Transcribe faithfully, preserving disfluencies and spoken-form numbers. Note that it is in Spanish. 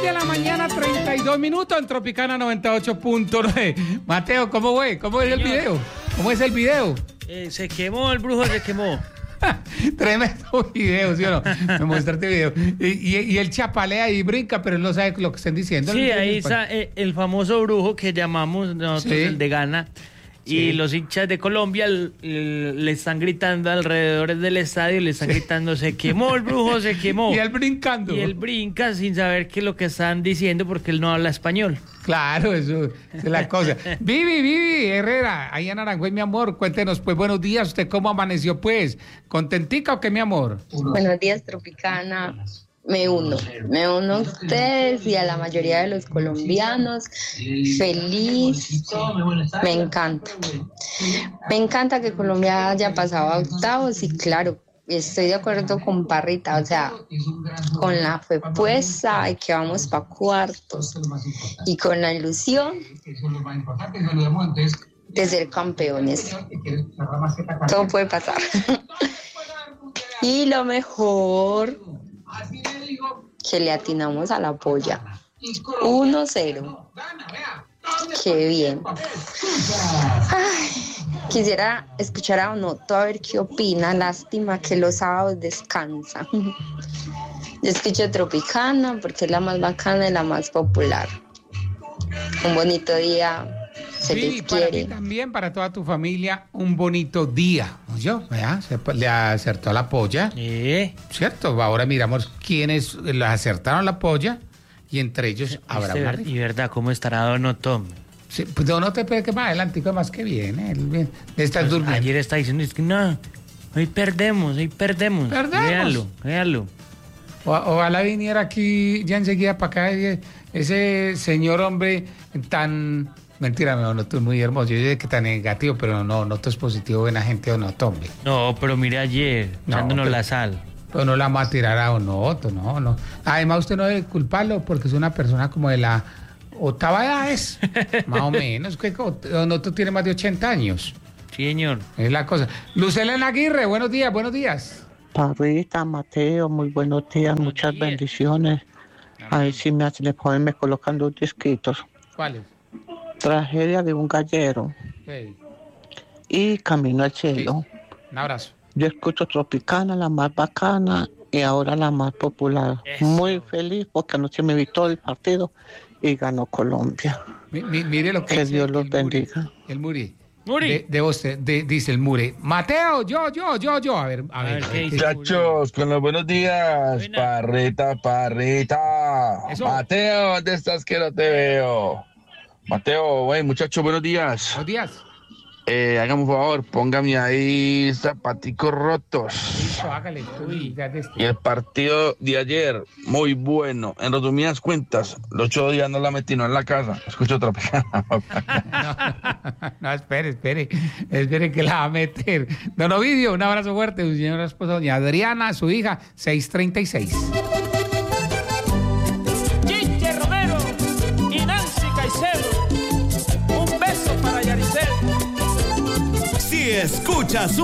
de la mañana, treinta y dos minutos en Tropicana noventa y ocho punto nueve. Mateo, ¿cómo fue? ¿Cómo es el video? ¿Cómo es el video? Eh, se quemó, el brujo se quemó. Tremendo video, ¿sí o no? Me mostraste video. Y, y, y él chapalea y brinca, pero él no sabe lo que están diciendo. Sí, ahí está eh, el famoso brujo que llamamos nosotros, sí, el de Ghana. Sí. Y los hinchas de Colombia le, le están gritando alrededor del estadio, le están gritando, se quemó el brujo, se quemó. Y él brincando. Y él brinca sin saber qué es lo que están diciendo porque él no habla español. Claro, eso es la cosa. Vivi, Vivi, Herrera, ahí en Aranjuez, mi amor, cuéntenos, pues, buenos días, ¿usted cómo amaneció, pues? ¿Contentica o qué, mi amor? Buenos días, Tropicana. Me uno, me uno a ustedes y a la mayoría de los colombianos. Feliz, me encanta. Me encanta que Colombia haya pasado a octavos y claro, estoy de acuerdo con Parrita, o sea, con la fe puesta y que vamos para cuartos y con la ilusión de ser campeones. Todo puede pasar. Y lo mejor, que le atinamos a la polla. uno cero. Qué bien. Ay, quisiera escuchar a Onoto a ver qué opina. Lástima que los sábados descansan. Yo escucho Tropicana porque es la más bacana y la más popular. Un bonito día. Se sí, les para quiere. ti también, para toda tu familia, un bonito día. ¿Yo? ¿Ya? Se, le acertó la polla. ¿Eh? ¿Cierto? Ahora miramos quiénes le acertaron la polla y entre ellos habrá Este, una ver- rifa. Y verdad, ¿cómo estará Don Otto? Sí, pues no te pegue que más adelante, más que viene. Él bien- estás Pues, durmiendo. ayer está diciendo, es que no, hoy perdemos, hoy perdemos. Perdemos. Véalo, véalo. O, ojalá viniera aquí ya enseguida para acá ese, ese señor hombre tan... Mentira, no, no, tú es muy hermoso. Yo dije que tan negativo, pero no, no, tú es positivo, buena gente o no, hombre. No, pero mire ayer, No, echándonos pero- la sal. Pero no la vamos a tirar a Onoto, no, no. Además, usted no debe culparlo porque es una persona como de la octava edad, es más o menos. Que Onoto tiene más de ochenta años. Sí, señor. Es la cosa. Lucelena Aguirre, buenos días, buenos días. Parrita, Mateo, muy buenos días, muchas días. bendiciones. A ver si me hacen ponerme colocando disquitos. ¿Cuáles? Tragedia de un gallero Hey, y Camino al cielo. un abrazo. Yo escucho Tropicana, la más bacana, y ahora la más popular. Eso. Muy feliz porque anoche me vi todo el partido y ganó Colombia. Mi- mi- mire lo que Que dice Dios los el Muri. bendiga. El Muri. Muri. De, de usted, de- dice el Muri. Mateo, yo, yo, yo, yo. A ver, a, A ver. ver, a ¿qué ver, dice? Muchachos, con los buenos días. Buena. Parrita, parrita. Eso. Mateo, ¿dónde estás que no te veo? Mateo, güey, muchachos, buenos días. Buenos días. Eh, hágame un favor, póngame ahí zapaticos rotos. Listo, hágale. Uy, ya de Y el partido de ayer, muy bueno. En resumidas cuentas, los ocho días no la metí, no en la casa. Escucho Tropicana. No, no, espere, espere, espere que la va a meter. Don Ovidio, un abrazo fuerte, su señora esposa, doña Adriana, su hija, seiscientos treinta y seis. Chiche Romero y Nancy Caicedo. Un beso para Yaricel. Si escuchas